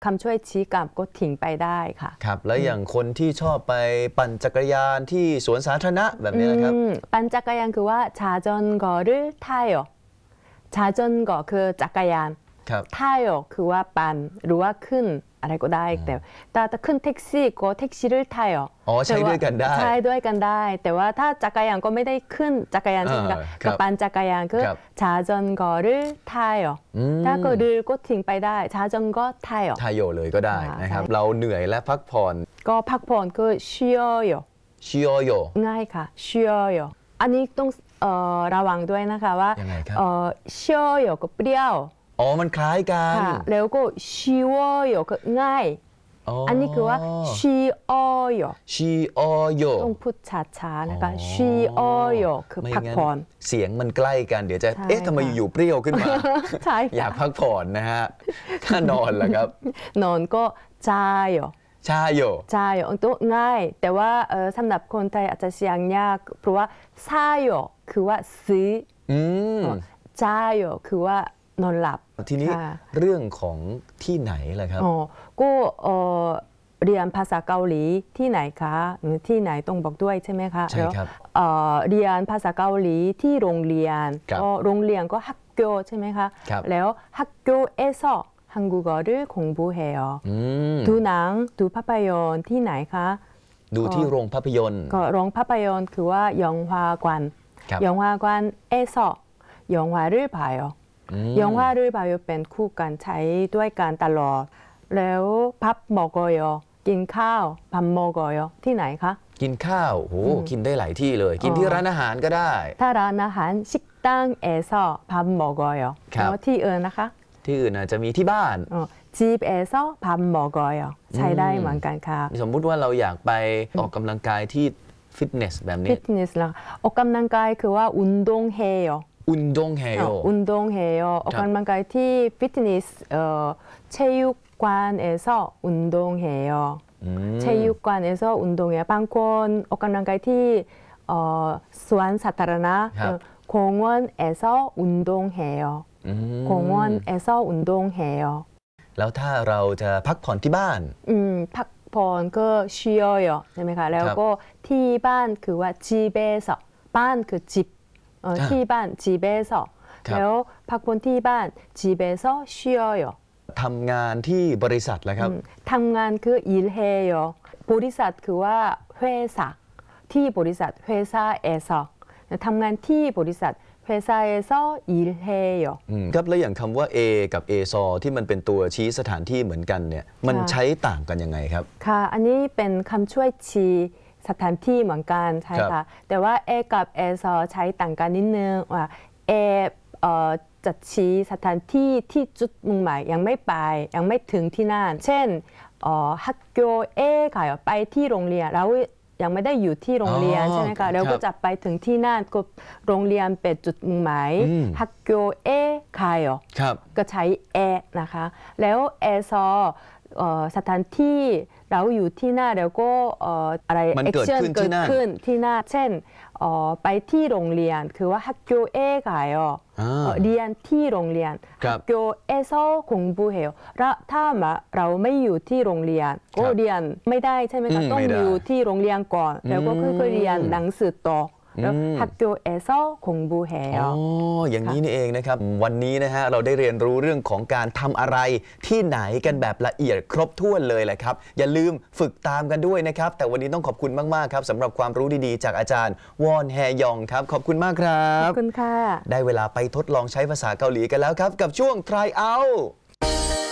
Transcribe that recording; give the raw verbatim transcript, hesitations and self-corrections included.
คำช่วยชี้กลับก็ทิ้งไปได้ค่ะครับแล้วอย่างคนที่ชอบไปปั่นจักรยานที่สวนสาธารณะแบบนี้นะครับปั่นจักรยานคือว่าชาจอนกอหรือท่ายอชาจอนกอคือจักรยานท่ายอคือว่าปั่นหรือว่าขึ้นอะไรก็ได้แต่ถ้าขึ้นแท็กซี่ก็แท็กซี่หรือท่ายออ๋อใช้ด้วยกันได้ใช้ด้วยกันได้แต่ว่าถ้าจักรยานก็ไม่ได้ขึ้นจักรยานใช่ไหมคะกับปั่นจักรยานคือชาจอนกอหรือท่ายอถ้าก็หรือก็ทิ้งไปได้ชาจอนก็ท่ายอท่ายอเลยก็ได้นะครับเราเหนื่อยและพักผ่อนก็พักผ่อนคือชิโอชิโอง่ายค่ะชิโออันนี้ต้องระวังด้วยนะคะว่าชิโอก็เปรี้ยวอ๋อมันคล้ายกันแล้วก็ชิโอก็ง่ายอันนี้คือว่าชิโอชิโอต้องพูดช้าๆนะคะชิโอคือพักผ่อนเสียงมันใกล้กันเดี๋ยวจะเอ๊ะทำไมอยู่เปรี้ยวขึ้นมาอยากพักผ่อนนะฮะถ้านอนล่ะครับนอนก็จายชาโยชาโยตัวง่ายแต่ว่าสำหรับคนไทยอาจจะเสียงยากเพราะว่าซาโยคือว่าซื้อจาโยคือว่านอนหลับทีนี้เรื่องของที่ไหนล่ะครับอ๋อก็เรียนภาษาเกาหลีที่ไหนคะหรือที่ไหนต้องบอกด้วยใช่ไหมคะใช่ครับเรียนภาษาเกาหลีที่โรงเรียนโรงเรียนก็ฮักโกใช่ไหมคะแล้วฮักโกเอซ한국어를 공부해요. 두หนังดูภาพยนตร์ที่ไหนคะดูที่โรงภาพยนตร์ก็โรงภาพยนตร์คือว่า영화관 영화관에서영화를 봐요. 영화를 봐요เป็นคู่กันใช้ด้วยกันตลอดแล้ว밥 먹어요กินข้าว밥 먹어요ที่ไหนคะกินข้าวโหกินได้หลายที่เลยกินที่ร้านอาหารก็ได้ถ้าร้านอาหาร식당에서 밥 먹어요แล้วที่อื่นนะคะที่อื่นอาจจะมีที่บ้าน 집에서 밥 먹어요ใช้ได้เหมือนกันค่ะสมมุติว่าเราอยากไปออกกำลังกายที่ฟิตเนสแบบนี้ฟิตเนสแล้วออกกำลังกายคือว่า운동해요 운동해요 운동해요ออกกำลังกายที่ฟิตเนส체육관에서 운동해요 체육관에서 운동해요บางคนออกกำลังกายที่สวนสาธารณะ공원에서 운동해요 공원에서 운동해요. แล้วถ้าเราจะพักผ่อนที่บ้านอืมพักผ่อนก็쉬어요ใช่ไหมคะแล้วก็ที่บ้านคือว่า집에서บ้านคือ집ที่บ้าน집에서แล้วพักผ่อนที่บ้าน집에서 쉬어요. ทำงานที่บริษัทแล้วครับทำงานคือ일해요. บริษัทคือว่า회사ที่บริษัท회사에서ทำงานที่บริษัท회사에서 일해요. ครับแล้วอย่างคำว่า A กับ A ซอที่มันเป็นตัวชี้สถานที่เหมือนกันเนี่ยมันใช้ต่างกันยังไงครับค่ะอันนี้เป็นคำช่วยชี้สถานที่เหมือนกันใช่ค่ะแต่ว่า A กับ A ซอใช้ต่างกันนิดนึงว่า A จะชี้สถานที่ที่จุดมุ่งหมายยังไม่ไปยังไม่ถึงที่นั่นเช่น학교에 가요ไปที่โรงเรียนแล้วยังไม่ได้อยู่ที่โรงเรียนใช่ไหมคะแล้วก็จะไปถึงที่นั่นก็โรงเรียนเป็นจุดมุ่งหมาย학교에 가요ก็ใช้ 에 นะคะแล้ว เอ ซอสถานที่เราอยู่ที่นั่นแล้วก็อะไรแอคชั่นเกิดขึ้นที่นั่นเช่นไปที่โรงเรียนคือว่า학교에 가요เรียนที่โรงเรียน학교에서 공부해요ถ้าเราไม่อยู่ที่โรงเรียนก็เรียนไม่ได้ใช่ไหมคะต้องอยู่ที่โรงเรียนก่อนแล้วก็ค่อยๆเรียนหนังสือต่อแล้ว학교에서 공부해요 อ๋ออย่างนี้นี่เองนะครับวันนี้นะฮะเราได้เรียนรู้เรื่องของการทำอะไรที่ไหนกันแบบละเอียดครบถ้วนเลยแหละครับอย่าลืมฝึกตามกันด้วยนะครับแต่วันนี้ต้องขอบคุณมากๆครับสำหรับความรู้ดีๆจากอาจารย์วอนแฮยองครับขอบคุณมากครับขอบคุณค่ะได้เวลาไปทดลองใช้ภาษาเกาหลีกันแล้วครับกับช่วง Try Out